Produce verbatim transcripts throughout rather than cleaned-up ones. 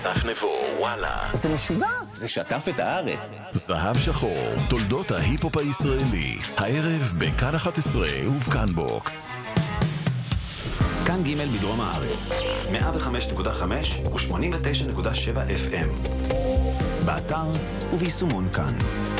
צח נבו, וואלה. זה משוגע, זה שטף את הארץ. זהב שחור, תולדות ההיפ-הופ הישראלי. הערב בכאן אחת עשרה ובכאן בוקס. כאן ג' בדרום הארץ, מאה וחמש נקודה חמש ו-שמונים ותשע נקודה שבע אף אם. באתר וביישומון כאן.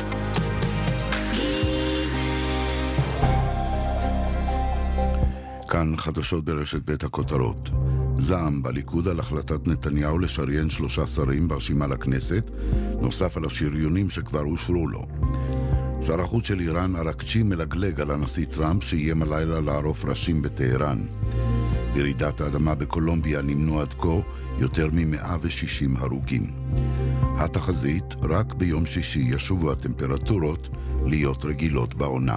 כאן חדשות ברשת בית הכותרות. זעם בליכוד על החלטת נתניהו לשריין שלושה שרים ברשימה לכנסת, נוסף על השריונים שכבר אושרו לו. שר החוץ של איראן ארקצ'י מלגלג על הנשיא טראמפ שאיים הלילה לערוף ראשים בטהרן. ברעידת האדמה בקולומביה נמנו עד כה יותר מ-מאה ושישים הרוגים. התחזית, רק ביום שישי ישובו הטמפרטורות להיות רגילות בעונה.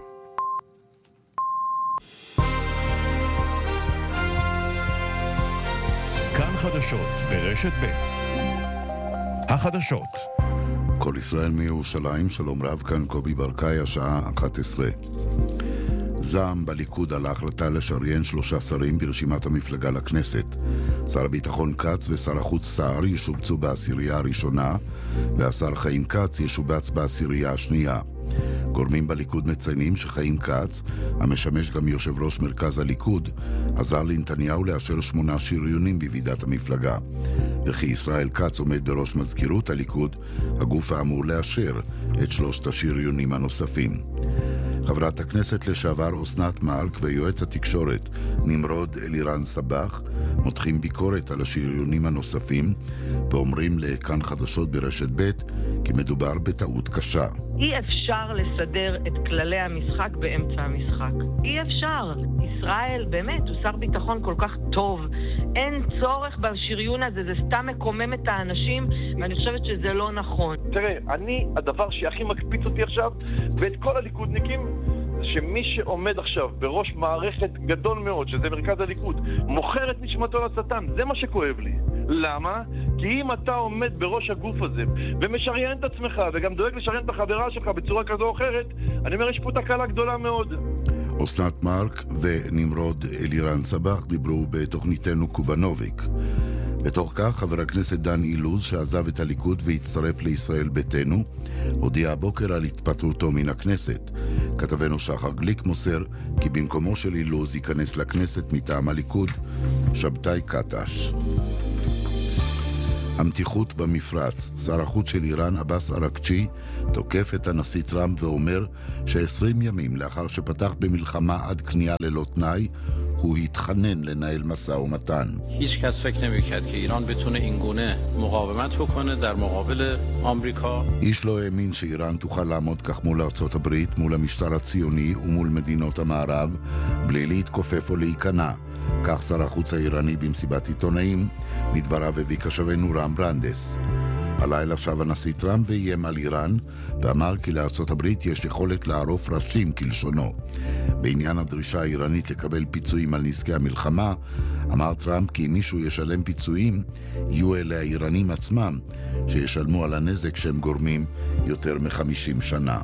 כאן חדשות ברשת ב'. החדשות. כל ישראל מירושלים, שלום רב, כאן קובי ברקאי, השעה אחת עשרה. זעם בליכוד על ההחלטה לשריין שלושה שרים ברשימת המפלגה לכנסת. שר הביטחון כץ ושר החוץ סער ישובצו בעשירייה הראשונה, והשר חיים כץ ישובץ בעשירייה השנייה. גורמים בליכוד מציינים שחיים כץ, המשמש גם יושב ראש מרכז הליכוד, עזר לנתניהו לאשר שמונה שריונים בוועידת המפלגה. וכי ישראל כץ עומד בראש מזכירות הליכוד, הגוף האמור לאשר את שלושת השריונים הנוספים. חברת הכנסת לשעבר אסנת מארק ויועץ התקשורת נמרוד אלירן סבח מותחים ביקורת על השריונים הנוספים ואומרים לכאן חדשות ברשת ב' כי מדובר בטעות קשה. אי אפשר לסדר את כללי המשחק באמצע המשחק. אי אפשר. ישראל באמת הוא שר ביטחון כל כך טוב. אין צורך בשריון הזה, זה סתם מקומם את האנשים ואני חושבת שזה לא נכון. תראה, אני, הדבר שהכי מקפיץ אותי עכשיו ואת כל הליכודניקים זה שמי שעומד עכשיו בראש מערכת גדול מאוד, שזה מרכז הליכוד, מוכר את נשמתו לשטן. זה מה שכואב לי. למה? כי אם אתה עומד בראש הגוף הזה ומשריין את עצמך וגם דואג לשריין את החברה שלך בצורה כזו או אחרת, אני אומר, יש פה תקלה גדולה מאוד. אסנת מארק ונמרוד אלירן סבח דיברו בתוכניתנו קובנוביק. בתוך כך, חבר הכנסת דן אילוז, שעזב את הליכוד והצטרף לישראל ביתנו, הודיע הבוקר על התפטרותו מן הכנסת. כתבנו שחר גליק מוסר כי במקומו של אילוז ייכנס לכנסת מטעם הליכוד שבתאי קטש. המתיחות במפרץ. שר החוץ של איראן עבאס ארקצ'י תוקף את הנשיא טראמפ ואומר ש-עשרים ימים לאחר שפתח במלחמה עד כניעה ללא תנאי, הוא התחנן לנהל משא ומתן. هیچ کس فکر نمی‌کرد که ایران بتونه این گونه مقاومت بکنه در مقابل آمریکا. איש לא האמין שאיראן תוכל לעמוד כך מול ארצות הברית, מול המשטר הציוני ומול מדינות המערב, בלי להתכופף או להיכנע. כך שר החוץ האיראני במסיבת עיתונאים, מדבריו הביא כשבנו רם ברנדס. הלילה שב הנשיא טראמפ ואיים על איראן, ואמר כי לארצות הברית יש יכולת לערוף ראשים כלשונו. בעניין הדרישה האיראנית לקבל פיצויים על נזקי המלחמה, אמר טראמפ כי אם מישהו ישלם פיצויים, יהיו אלה האיראנים עצמם, שישלמו על הנזק שהם גורמים יותר מ-חמישים שנה.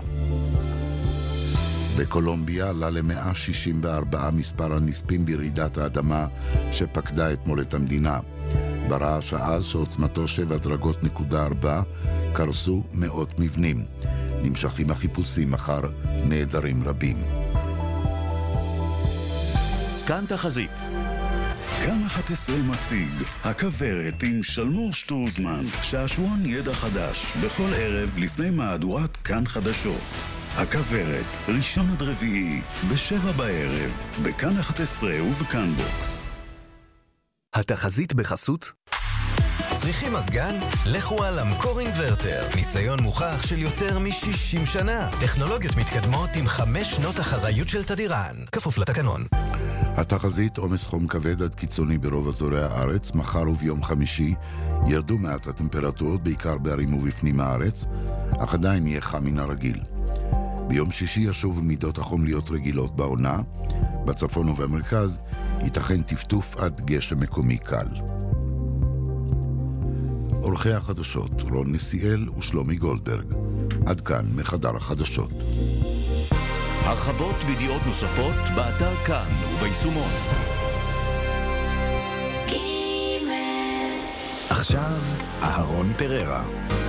בקולומביה עלה ל-מאה שישים וארבע מספר הנספים ברעידת האדמה שפקדה אתמול את המדינה. ברעש העז שעוצמתו שבע דרגות נקודה ארבע קרסו מאות מבנים. נמשכים החיפושים אחר נעדרים רבים. כאן תחזית. כאן אחת עשרה מציג הכברת עם שלמור שטרוזמן, שעשועון ידע חדש בכל ערב לפני מהדורת כאן חדשות. הכברת, ראשון עד רביעי, בשבע בערב, בכאן אחת עשרה ובכאן בוקס. התחזית בחסות? צריכים מזגן? לכו על המקור אינברטר. ניסיון מוכח של יותר מ-שישים שנה. טכנולוגיות מתקדמות עם חמש שנות אחריות של תדירן. כפוף לתקנון. התחזית, עומס חום כבד עד קיצוני ברוב אזורי הארץ. מחר וביום חמישי ירדו מעט הטמפרטורות, בעיקר בערים ובפנים הארץ, אך עדיין יהיה חם מן הרגיל. ביום שישי ישוב מידות החום להיות רגילות בעונה. בצפון ובמרכז ייתכן טפטוף עד גשם מקומי קל. עורכי החדשות רון נסיאל ושלומי גולדברג. עד כאן מחדר החדשות. הרחבות וידיעות נוספות באתר כאן וביישומון. ועכשיו, אהרון פררה.